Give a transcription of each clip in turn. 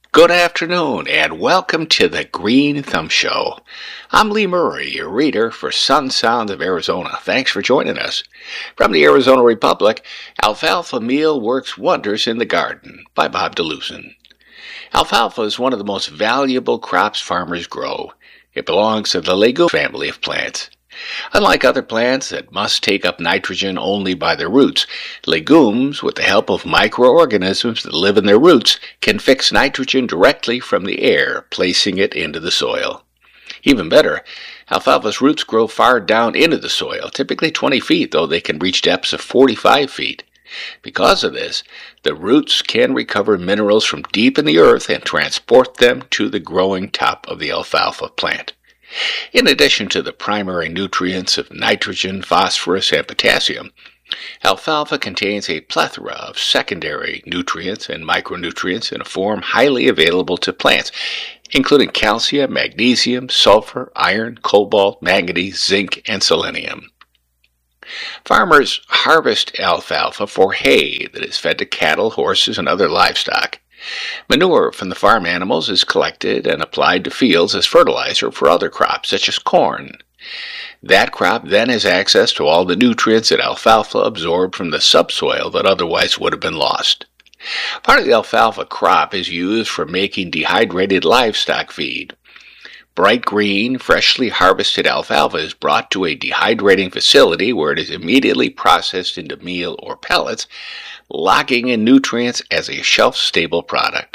Good afternoon, and welcome to the Green Thumb Show. I'm Lee Murray, your reader for Sun Sounds of Arizona. Thanks for joining us. From the Arizona Republic, Alfalfa Meal Works Wonders in the Garden by Bob DeLusen. Alfalfa is one of the most valuable crops farmers grow. It belongs to the legume family of plants. Unlike other plants that must take up nitrogen only by their roots, legumes, with the help of microorganisms that live in their roots, can fix nitrogen directly from the air, placing it into the soil. Even better, alfalfa's roots grow far down into the soil, typically 20 feet, though they can reach depths of 45 feet. Because of this, the roots can recover minerals from deep in the earth and transport them to the growing top of the alfalfa plant. In addition to the primary nutrients of nitrogen, phosphorus, and potassium, alfalfa contains a plethora of secondary nutrients and micronutrients in a form highly available to plants, including calcium, magnesium, sulfur, iron, cobalt, manganese, zinc, and selenium. Farmers harvest alfalfa for hay that is fed to cattle, horses, and other livestock. Manure from the farm animals is collected and applied to fields as fertilizer for other crops, such as corn. That crop then has access to all the nutrients that alfalfa absorbed from the subsoil that otherwise would have been lost. Part of the alfalfa crop is used for making dehydrated livestock feed. Bright green, freshly harvested alfalfa is brought to a dehydrating facility where it is immediately processed into meal or pellets, locking in nutrients as a shelf-stable product.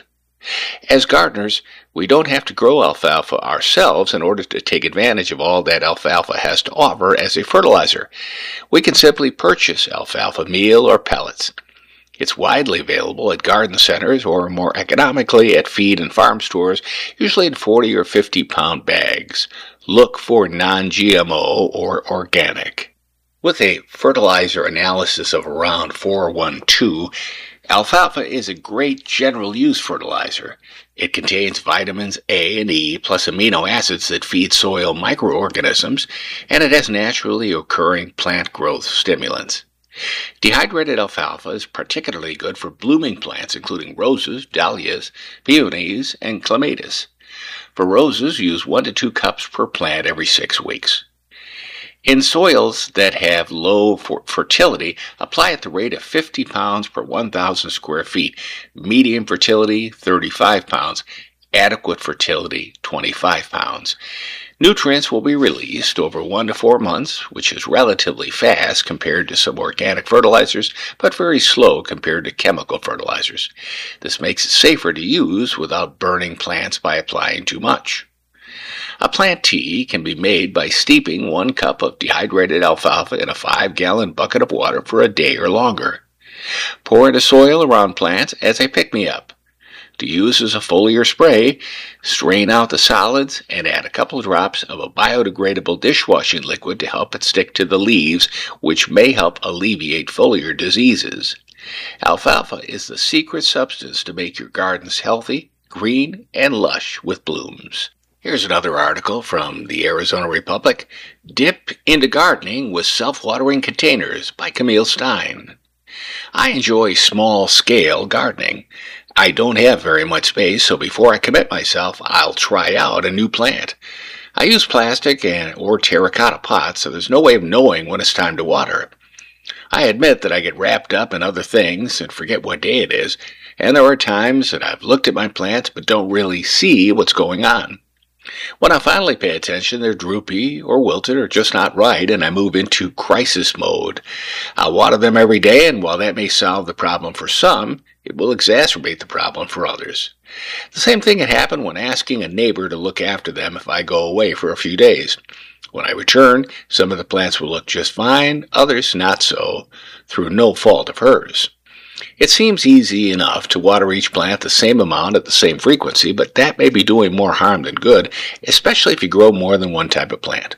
As gardeners, we don't have to grow alfalfa ourselves in order to take advantage of all that alfalfa has to offer as a fertilizer. We can simply purchase alfalfa meal or pellets. It's widely available at garden centers or more economically at feed and farm stores, usually in 40 or 50-pound bags. Look for non-GMO or organic. With a fertilizer analysis of around 412, alfalfa is a great general use fertilizer. It contains vitamins A and E plus amino acids that feed soil microorganisms, and it has naturally occurring plant growth stimulants. Dehydrated alfalfa is particularly good for blooming plants including roses, dahlias, peonies, and clematis. For roses, use 1 to 2 cups per plant every 6 weeks. In soils that have low fertility, apply at the rate of 50 pounds per 1,000 square feet, medium fertility 35 pounds, adequate fertility 25 pounds. Nutrients will be released over 1 to 4 months, which is relatively fast compared to some organic fertilizers, but very slow compared to chemical fertilizers. This makes it safer to use without burning plants by applying too much. A plant tea can be made by steeping 1 cup of dehydrated alfalfa in a 5-gallon bucket of water for a day or longer. Pour into soil around plants as a pick-me-up. To use as a foliar spray, strain out the solids and add a couple of drops of a biodegradable dishwashing liquid to help it stick to the leaves, which may help alleviate foliar diseases. Alfalfa is the secret substance to make your gardens healthy, green, and lush with blooms. Here's another article from the Arizona Republic, Dip into Gardening with Self-Watering Containers by Camille Stein. I enjoy small-scale gardening. I don't have very much space, so before I commit myself, I'll try out a new plant. I use plastic or terracotta pots, so there's no way of knowing when it's time to water. I admit that I get wrapped up in other things and forget what day it is, and there are times that I've looked at my plants but don't really see what's going on. When I finally pay attention, they're droopy or wilted or just not right, and I move into crisis mode. I'll water them every day, and while that may solve the problem for some, it will exacerbate the problem for others. The same thing can happen when asking a neighbor to look after them if I go away for a few days. When I return, some of the plants will look just fine, others not so, through no fault of hers. It seems easy enough to water each plant the same amount at the same frequency, but that may be doing more harm than good, especially if you grow more than one type of plant.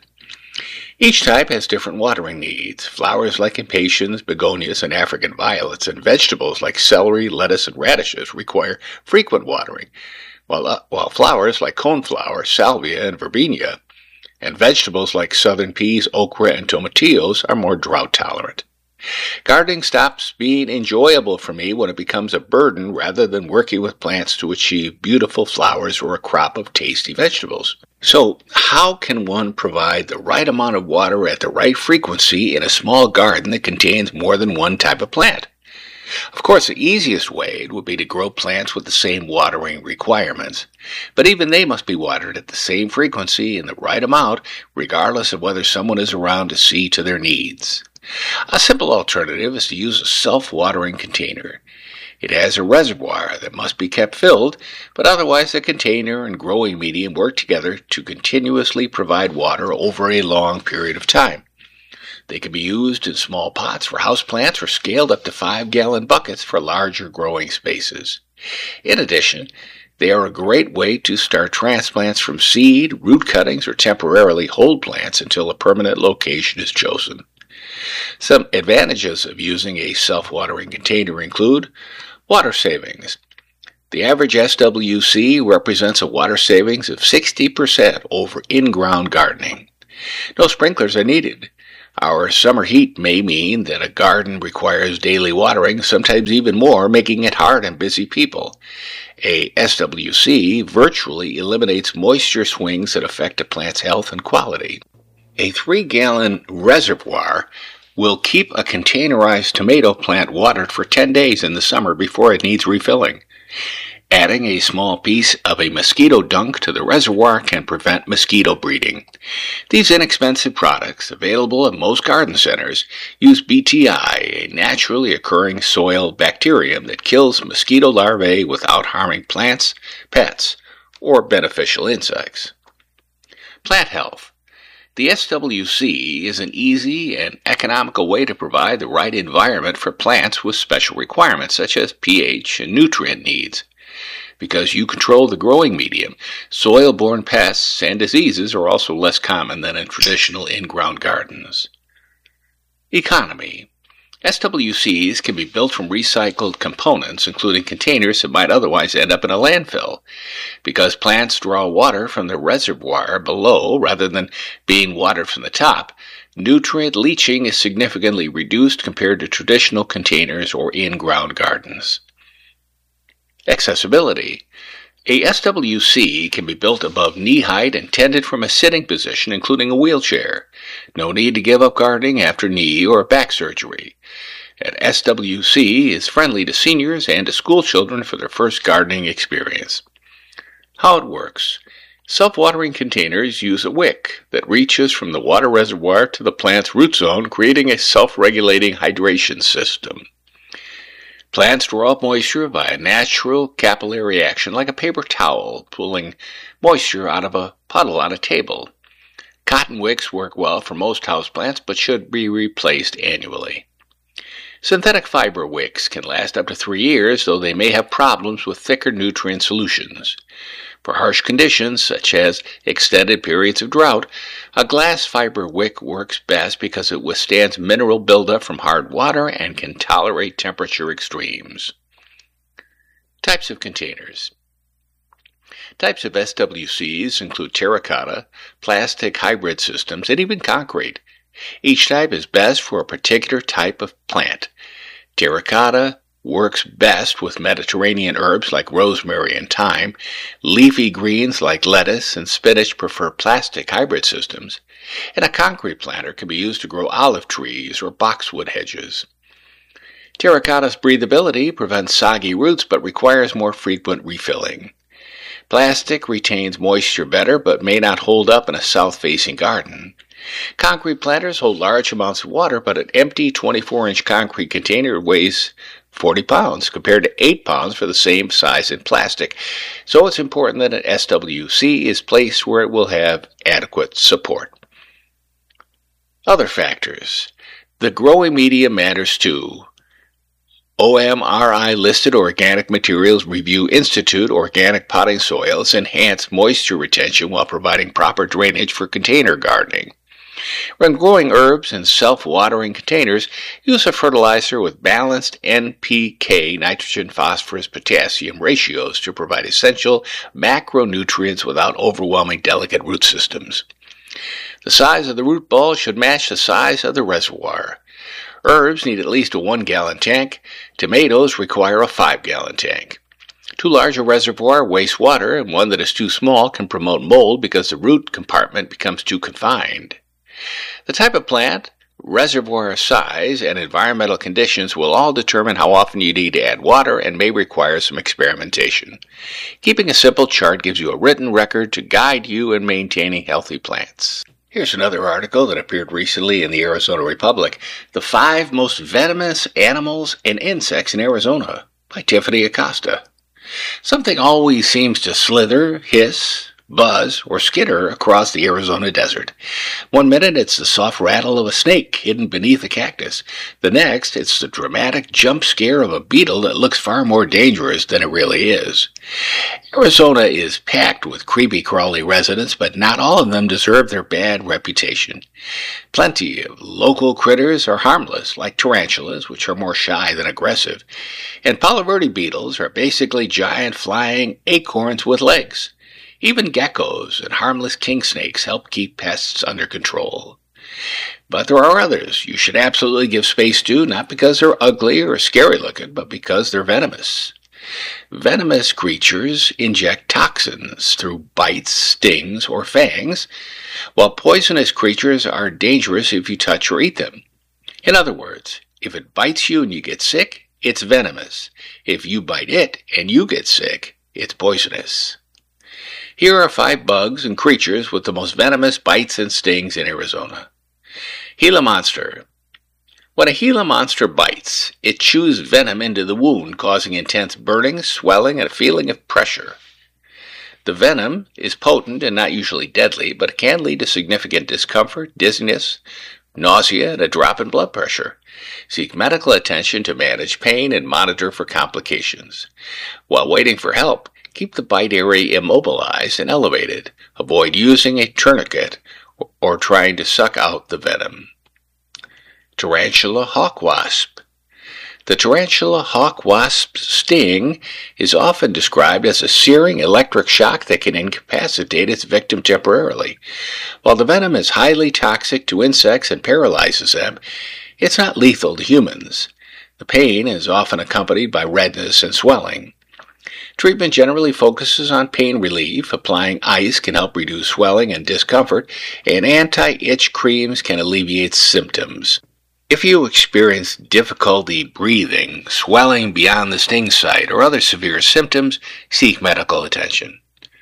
Each type has different watering needs. Flowers like impatiens, begonias, and African violets, and vegetables like celery, lettuce, and radishes require frequent watering, while flowers like coneflower, salvia, and verbena, and vegetables like southern peas, okra, and tomatillos are more drought tolerant. Gardening stops being enjoyable for me when it becomes a burden rather than working with plants to achieve beautiful flowers or a crop of tasty vegetables. So, how can one provide the right amount of water at the right frequency in a small garden that contains more than one type of plant? Of course, the easiest way would be to grow plants with the same watering requirements, but even they must be watered at the same frequency and the right amount, regardless of whether someone is around to see to their needs. A simple alternative is to use a self-watering container. It has a reservoir that must be kept filled, but otherwise the container and growing medium work together to continuously provide water over a long period of time. They can be used in small pots for houseplants or scaled up to 5-gallon buckets for larger growing spaces. In addition, they are a great way to start transplants from seed, root cuttings, or temporarily hold plants until a permanent location is chosen. Some advantages of using a self-watering container include water savings. The average SWC represents a water savings of 60% over in-ground gardening. No sprinklers are needed. Our summer heat may mean that a garden requires daily watering, sometimes even more, making it hard on busy people. A SWC virtually eliminates moisture swings that affect a plant's health and quality. A 3-gallon reservoir will keep a containerized tomato plant watered for 10 days in the summer before it needs refilling. Adding a small piece of a mosquito dunk to the reservoir can prevent mosquito breeding. These inexpensive products, available at most garden centers, use BTI, a naturally occurring soil bacterium that kills mosquito larvae without harming plants, pets, or beneficial insects. Plant health. The SWC is an easy and economical way to provide the right environment for plants with special requirements such as pH and nutrient needs. Because you control the growing medium, soil-borne pests and diseases are also less common than in traditional in-ground gardens. Economy. SWCs can be built from recycled components, including containers that might otherwise end up in a landfill. Because plants draw water from the reservoir below rather than being watered from the top, nutrient leaching is significantly reduced compared to traditional containers or in-ground gardens. Accessibility. A SWC can be built above knee height and tended from a sitting position, including a wheelchair. No need to give up gardening after knee or back surgery. An SWC is friendly to seniors and to school children for their first gardening experience. How it works. Self-watering containers use a wick that reaches from the water reservoir to the plant's root zone, creating a self-regulating hydration system. Plants draw up moisture by a natural capillary action like a paper towel pulling moisture out of a puddle on a table. Cotton wicks work well for most houseplants but should be replaced annually. Synthetic fiber wicks can last up to 3 years, though they may have problems with thicker nutrient solutions. For harsh conditions, such as extended periods of drought, a glass fiber wick works best because it withstands mineral buildup from hard water and can tolerate temperature extremes. Types of containers. Types of SWCs include terracotta, plastic hybrid systems, and even concrete. Each type is best for a particular type of plant. Terracotta works best with Mediterranean herbs like rosemary and thyme. Leafy greens like lettuce and spinach prefer plastic hybrid systems. And a concrete planter can be used to grow olive trees or boxwood hedges. Terracotta's breathability prevents soggy roots but requires more frequent refilling. Plastic retains moisture better but may not hold up in a south-facing garden. Concrete planters hold large amounts of water, but an empty 24-inch concrete container weighs 40 pounds compared to 8 pounds for the same size in plastic. So it's important that an SWC is placed where it will have adequate support. Other factors. The growing medium matters too. OMRI listed Organic Materials Review Institute organic potting soils enhance moisture retention while providing proper drainage for container gardening. When growing herbs in self-watering containers, use a fertilizer with balanced NPK, nitrogen, phosphorus, potassium ratios to provide essential macronutrients without overwhelming delicate root systems. The size of the root ball should match the size of the reservoir. Herbs need at least a 1-gallon tank. Tomatoes require a 5-gallon tank. Too large a reservoir wastes water, and one that is too small can promote mold because the root compartment becomes too confined. The type of plant, reservoir size, and environmental conditions will all determine how often you need to add water and may require some experimentation. Keeping a simple chart gives you a written record to guide you in maintaining healthy plants. Here's another article that appeared recently in the Arizona Republic, The 5 Most Venomous Animals and Insects in Arizona, by Tiffany Acosta. Something always seems to slither, hiss, buzz, or skitter across the Arizona desert. One minute it's the soft rattle of a snake hidden beneath a cactus. The next it's the dramatic jump scare of a beetle that looks far more dangerous than it really is. Arizona is packed with creepy-crawly residents, but not all of them deserve their bad reputation. Plenty of local critters are harmless, like tarantulas, which are more shy than aggressive, and Palo Verde beetles are basically giant flying acorns with legs. Even geckos and harmless king snakes help keep pests under control. But there are others you should absolutely give space to, not because they're ugly or scary looking, but because they're venomous. Venomous creatures inject toxins through bites, stings, or fangs, while poisonous creatures are dangerous if you touch or eat them. In other words, if it bites you and you get sick, it's venomous. If you bite it and you get sick, it's poisonous. Here are 5 bugs and creatures with the most venomous bites and stings in Arizona. Gila monster. When a Gila monster bites, it chews venom into the wound, causing intense burning, swelling, and a feeling of pressure. The venom is potent and not usually deadly, but it can lead to significant discomfort, dizziness, nausea, and a drop in blood pressure. Seek medical attention to manage pain and monitor for complications. While waiting for help, keep the bite area immobilized and elevated. Avoid using a tourniquet or trying to suck out the venom. Tarantula hawk wasp. The tarantula hawk wasp sting is often described as a searing electric shock that can incapacitate its victim temporarily. While the venom is highly toxic to insects and paralyzes them, it's not lethal to humans. The pain is often accompanied by redness and swelling. Treatment generally focuses on pain relief. Applying ice can help reduce swelling and discomfort, and anti-itch creams can alleviate symptoms. If you experience difficulty breathing, swelling beyond the sting site, or other severe symptoms, seek medical attention.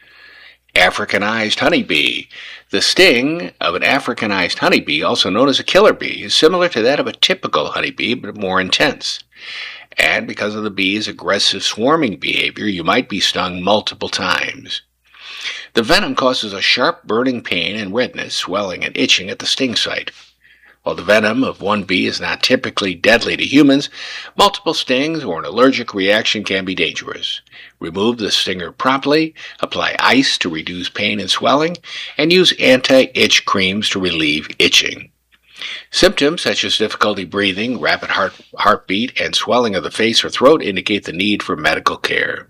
Africanized honeybee. The sting of an Africanized honeybee, also known as a killer bee, is similar to that of a typical honeybee, but more intense. And because of the bee's aggressive swarming behavior, you might be stung multiple times. The venom causes a sharp burning pain and redness, swelling, and itching at the sting site. While the venom of one bee is not typically deadly to humans, multiple stings or an allergic reaction can be dangerous. Remove the stinger promptly, apply ice to reduce pain and swelling, and use anti-itch creams to relieve itching. Symptoms such as difficulty breathing, rapid heartbeat, and swelling of the face or throat indicate the need for medical care.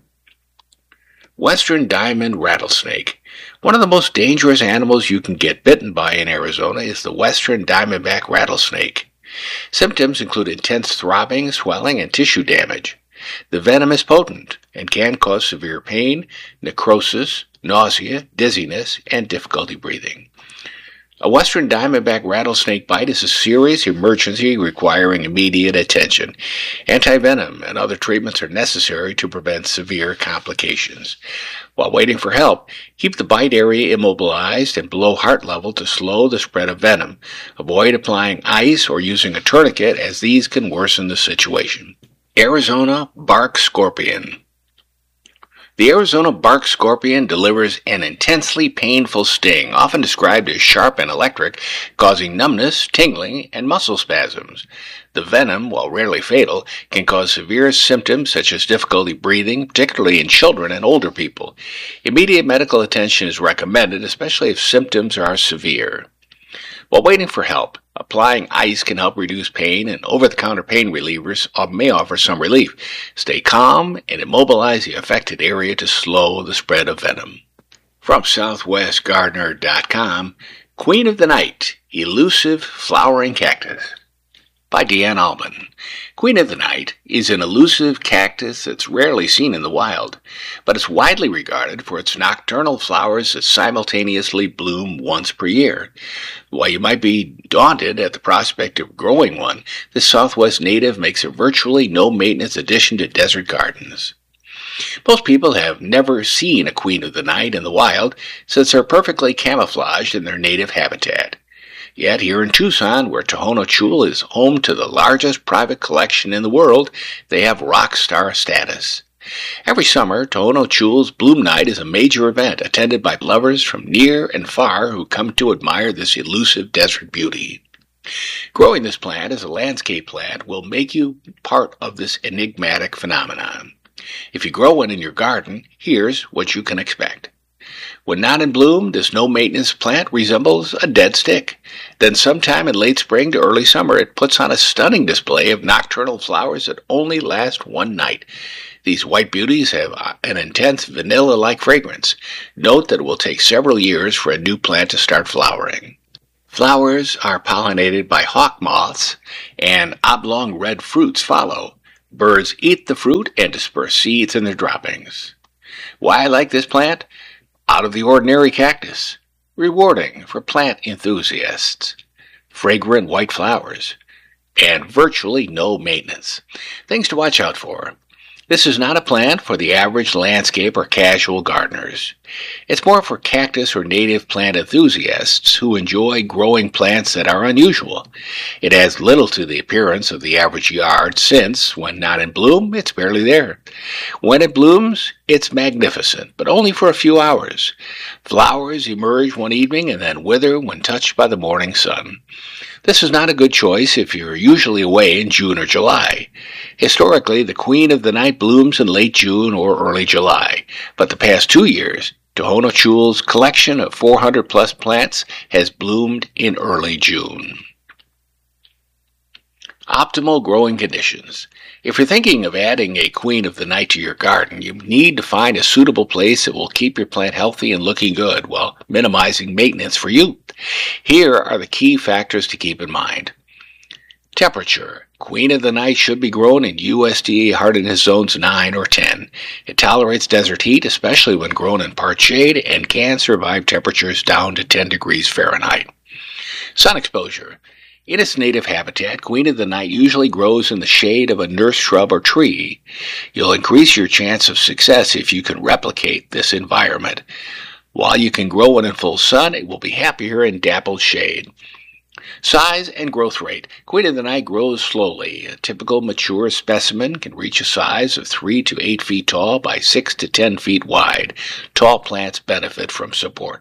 Western diamond rattlesnake. One of the most dangerous animals you can get bitten by in Arizona is the western diamondback rattlesnake. Symptoms include intense throbbing, swelling, and tissue damage. The venom is potent and can cause severe pain, necrosis, nausea, dizziness, and difficulty breathing. A western diamondback rattlesnake bite is a serious emergency requiring immediate attention. Antivenom and other treatments are necessary to prevent severe complications. While waiting for help, keep the bite area immobilized and below heart level to slow the spread of venom. Avoid applying ice or using a tourniquet, as these can worsen the situation. Arizona bark scorpion. The Arizona bark scorpion delivers an intensely painful sting, often described as sharp and electric, causing numbness, tingling, and muscle spasms. The venom, while rarely fatal, can cause severe symptoms such as difficulty breathing, particularly in children and older people. Immediate medical attention is recommended, especially if symptoms are severe. While waiting for help, applying ice can help reduce pain, and over-the-counter pain relievers may offer some relief. Stay calm and immobilize the affected area to slow the spread of venom. From SouthwestGardener.com, Queen of the Night, Elusive Flowering Cactus, by Deanne Allman. Queen of the Night is an elusive cactus that's rarely seen in the wild, but it's widely regarded for its nocturnal flowers that simultaneously bloom once per year. While you might be daunted at the prospect of growing one, this Southwest native makes a virtually no-maintenance addition to desert gardens. Most people have never seen a Queen of the Night in the wild since they're perfectly camouflaged in their native habitat. Yet here in Tucson, where Tohono Chul is home to the largest private collection in the world, they have rock star status. Every summer, Tohono Chul's Bloom Night is a major event attended by lovers from near and far who come to admire this elusive desert beauty. Growing this plant as a landscape plant will make you part of this enigmatic phenomenon. If you grow one in your garden, here's what you can expect. When not in bloom, this no-maintenance plant resembles a dead stick. Then sometime in late spring to early summer, it puts on a stunning display of nocturnal flowers that only last one night. These white beauties have an intense vanilla-like fragrance. Note that it will take several years for a new plant to start flowering. Flowers are pollinated by hawk moths, and oblong red fruits follow. Birds eat the fruit and disperse seeds in their droppings. Why I like this plant? Out of the ordinary cactus. Rewarding for plant enthusiasts. Fragrant white flowers. And virtually no maintenance. Things to watch out for. This is not a plant for the average landscape or casual gardeners. It's more for cactus or native plant enthusiasts who enjoy growing plants that are unusual. It adds little to the appearance of the average yard since, when not in bloom, it's barely there. When it blooms, it's magnificent, but only for a few hours. Flowers emerge one evening and then wither when touched by the morning sun. This is not a good choice if you're usually away in June or July. Historically, the Queen of the Night blooms in late June or early July, but the past 2 years, Tohono Chul's collection of 400-plus plants has bloomed in early June. Optimal growing conditions. If you're thinking of adding a Queen of the Night to your garden, you need to find a suitable place that will keep your plant healthy and looking good while minimizing maintenance for you. Here are the key factors to keep in mind. Temperature. Queen of the Night should be grown in USDA hardiness zones 9 or 10. It tolerates desert heat, especially when grown in part shade, and can survive temperatures down to 10 degrees Fahrenheit. Sun exposure. In its native habitat, Queen of the Night usually grows in the shade of a nurse shrub or tree. You'll increase your chance of success if you can replicate this environment. While you can grow one in full sun, it will be happier in dappled shade. Size and growth rate. Queen of the Night grows slowly. A typical mature specimen can reach a size of 3 to 8 feet tall by 6 to 10 feet wide. Tall plants benefit from support.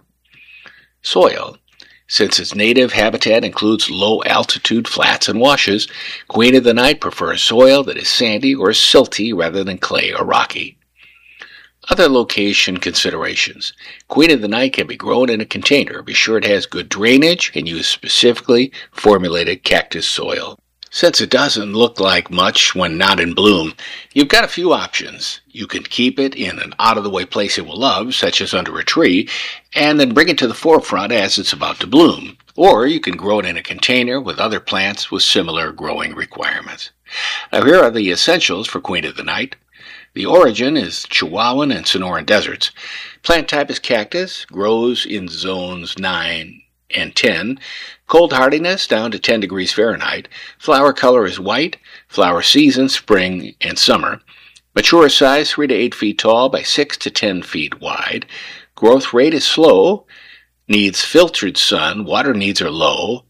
Soil. Since its native habitat includes low-altitude flats and washes, Queen of the Night prefers soil that is sandy or silty rather than clay or rocky. Other location considerations. Queen of the Night can be grown in a container. Be sure it has good drainage and use specifically formulated cactus soil. Since it doesn't look like much when not in bloom, you've got a few options. You can keep it in an out-of-the-way place it will love, such as under a tree, and then bring it to the forefront as it's about to bloom. Or you can grow it in a container with other plants with similar growing requirements. Now here are the essentials for Queen of the Night. The origin is Chihuahuan and Sonoran deserts. Plant type is cactus, grows in zones 9 and 10. Cold hardiness down to 10 degrees Fahrenheit. Flower color is white. Flower season, spring and summer. Mature size 3 to 8 feet tall by 6 to 10 feet wide. Growth rate is slow. Needs filtered sun. Water needs are low.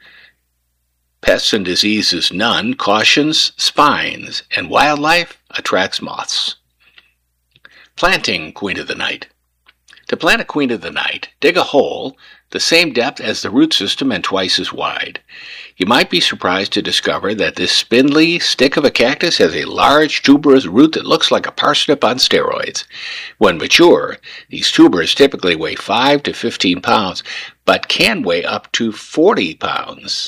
Pests and diseases none. Cautions spines. And wildlife attracts moths. Planting Queen of the Night. To plant a Queen of the Night, dig a hole the same depth as the root system and twice as wide. You might be surprised to discover that this spindly stick of a cactus has a large tuberous root that looks like a parsnip on steroids. When mature, these tubers typically weigh 5 to 15 pounds, but can weigh up to 40 pounds.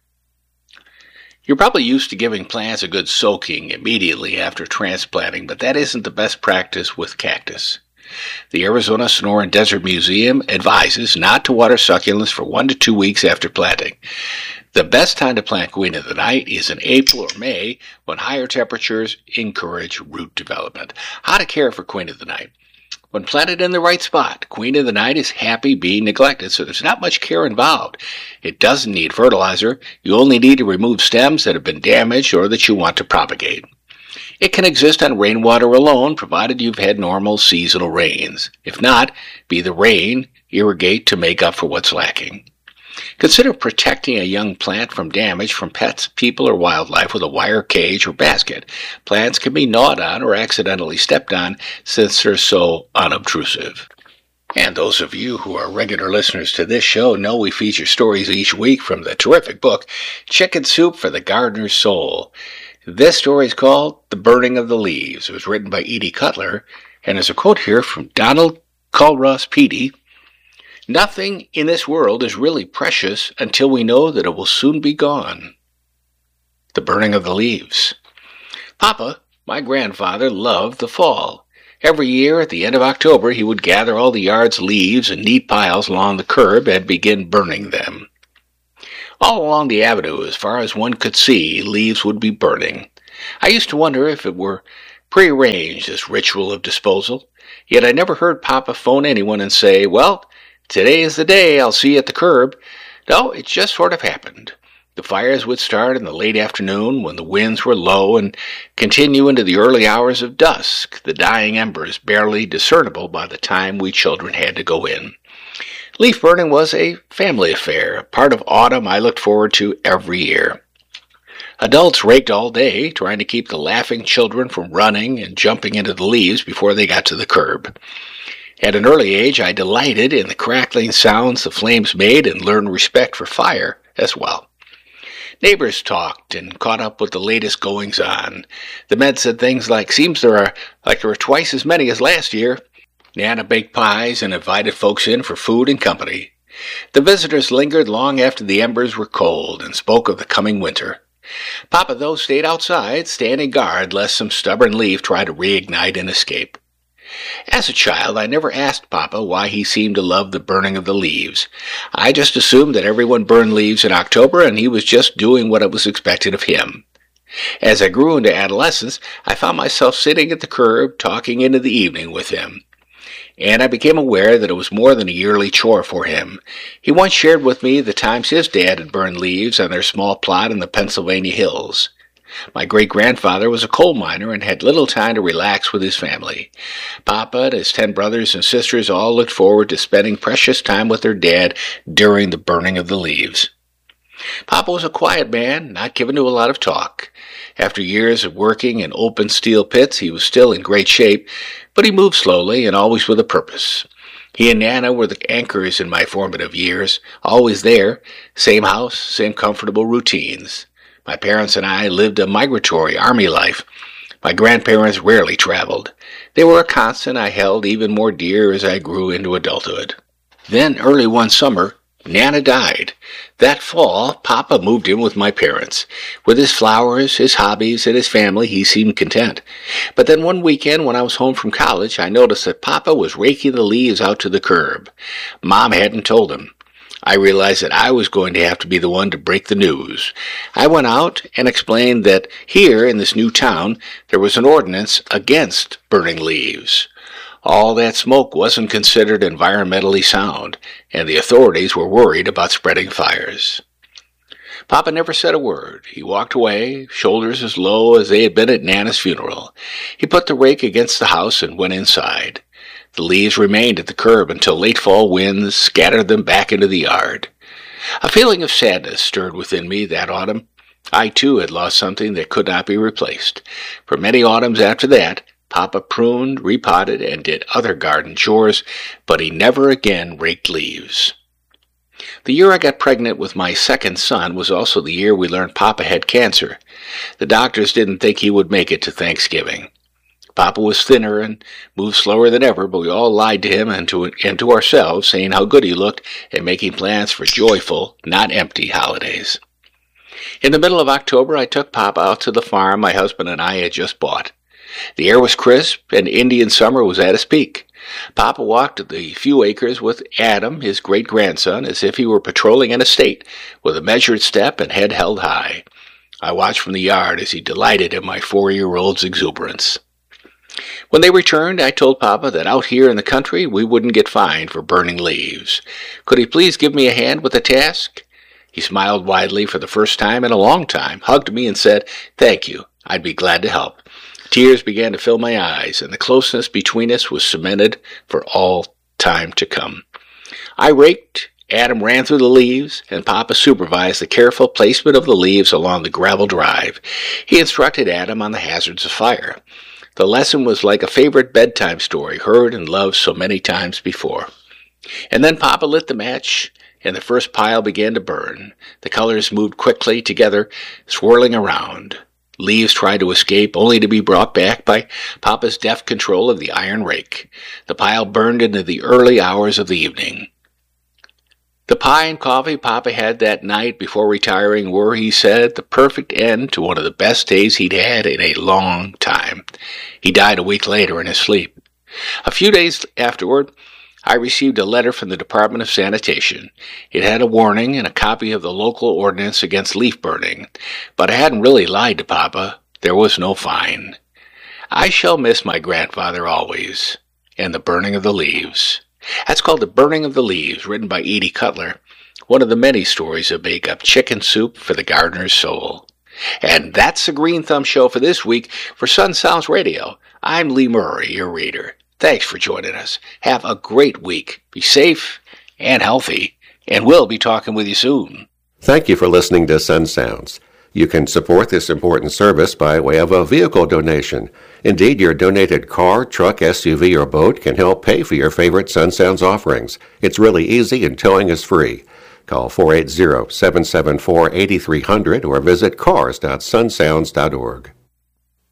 You're probably used to giving plants a good soaking immediately after transplanting, but that isn't the best practice with cactus. The Arizona Sonoran Desert Museum advises not to water succulents for 1 to 2 weeks after planting. The best time to plant Queen of the Night is in April or May, when higher temperatures encourage root development. How to care for Queen of the Night. When planted in the right spot, Queen of the Night is happy being neglected, so there's not much care involved. It doesn't need fertilizer. You only need to remove stems that have been damaged or that you want to propagate. It can exist on rainwater alone, provided you've had normal seasonal rains. If not, be the rain, irrigate to make up for what's lacking. Consider protecting a young plant from damage from pets, people, or wildlife with a wire cage or basket. Plants can be gnawed on or accidentally stepped on since they're so unobtrusive. And those of you who are regular listeners to this show know we feature stories each week from the terrific book, Chicken Soup for the Gardener's Soul. This story is called The Burning of the Leaves. It was written by Edie Cutler, and there's a quote here from Donald Culross Peaty. Nothing in this world is really precious until we know that it will soon be gone. The Burning of the Leaves. Papa, my grandfather, loved the fall. Every year at the end of October he would gather all the yard's leaves in neat piles along the curb and begin burning them. All along the avenue, as far as one could see, leaves would be burning. I used to wonder if it were prearranged, this ritual of disposal. Yet I never heard Papa phone anyone and say, well, today is the day, I'll see you at the curb. No, it just sort of happened. The fires would start in the late afternoon when the winds were low and continue into the early hours of dusk, the dying embers barely discernible by the time we children had to go in. Leaf burning was a family affair, a part of autumn I looked forward to every year. Adults raked all day, trying to keep the laughing children from running and jumping into the leaves before they got to the curb. At an early age, I delighted in the crackling sounds the flames made and learned respect for fire as well. Neighbors talked and caught up with the latest goings-on. The men said things like, seems there are twice as many as last year. Nana baked pies and invited folks in for food and company. The visitors lingered long after the embers were cold and spoke of the coming winter. Papa, though, stayed outside, standing guard lest some stubborn leaf try to reignite and escape. As a child, I never asked Papa why he seemed to love the burning of the leaves. I just assumed that everyone burned leaves in October and he was just doing what was expected of him. As I grew into adolescence, I found myself sitting at the curb talking into the evening with him. And I became aware that it was more than a yearly chore for him. He once shared with me the times his dad had burned leaves on their small plot in the Pennsylvania hills. My great-grandfather was a coal miner and had little time to relax with his family. Papa and his 10 brothers and sisters all looked forward to spending precious time with their dad during the burning of the leaves. Papa was a quiet man, not given to a lot of talk. After years of working in open steel pits, he was still in great shape, but he moved slowly and always with a purpose. He and Nana were the anchors in my formative years, always there, same house, same comfortable routines. My parents and I lived a migratory army life. My grandparents rarely traveled. They were a constant I held even more dear as I grew into adulthood. Then, early one summer, Nana died. That fall, Papa moved in with my parents. With his flowers, his hobbies, and his family, he seemed content. But then one weekend when I was home from college, I noticed that Papa was raking the leaves out to the curb. Mom hadn't told him. I realized that I was going to have to be the one to break the news. I went out and explained that here in this new town, there was an ordinance against burning leaves. All that smoke wasn't considered environmentally sound, and the authorities were worried about spreading fires. Papa never said a word. He walked away, shoulders as low as they had been at Nana's funeral. He put the rake against the house and went inside. The leaves remained at the curb until late fall winds scattered them back into the yard. A feeling of sadness stirred within me that autumn. I, too, had lost something that could not be replaced. For many autumns after that, Papa pruned, repotted, and did other garden chores, but he never again raked leaves. The year I got pregnant with my second son was also the year we learned Papa had cancer. The doctors didn't think he would make it to Thanksgiving. Papa was thinner and moved slower than ever, but we all lied to him and to ourselves, saying how good he looked and making plans for joyful, not empty holidays. In the middle of October, I took Papa out to the farm my husband and I had just bought. The air was crisp, and Indian summer was at its peak. Papa walked the few acres with Adam, his great-grandson, as if he were patrolling an estate, with a measured step and head held high. I watched from the yard as he delighted in my 4-year-old's exuberance. When they returned, I told Papa that out here in the country we wouldn't get fined for burning leaves. Could he please give me a hand with the task? He smiled widely for the first time in a long time, hugged me, and said, "Thank you. I'd be glad to help." Tears began to fill my eyes, and the closeness between us was cemented for all time to come. I raked, Adam ran through the leaves, and Papa supervised the careful placement of the leaves along the gravel drive. He instructed Adam on the hazards of fire. The lesson was like a favorite bedtime story heard and loved so many times before. And then Papa lit the match, and the first pile began to burn. The colors moved quickly together, swirling around. Leaves tried to escape, only to be brought back by Papa's deft control of the iron rake. The pile burned into the early hours of the evening. The pie and coffee Papa had that night before retiring were, he said, the perfect end to one of the best days he'd had in a long time. He died a week later in his sleep. A few days afterward, I received a letter from the Department of Sanitation. It had a warning and a copy of the local ordinance against leaf burning, but I hadn't really lied to Papa. There was no fine. I shall miss my grandfather always, and the burning of the leaves. That's called The Burning of the Leaves, written by Edie Cutler, one of the many stories that make up Chicken Soup for the Gardener's Soul. And that's the Green Thumb Show for this week for Sun Sounds Radio. I'm Lee Murray, your reader. Thanks for joining us. Have a great week. Be safe and healthy, and we'll be talking with you soon. Thank you for listening to Sun Sounds. You can support this important service by way of a vehicle donation. Indeed, your donated car, truck, SUV, or boat can help pay for your favorite Sun Sounds offerings. It's really easy and towing is free. Call 480-774-8300 or visit cars.sunsounds.org.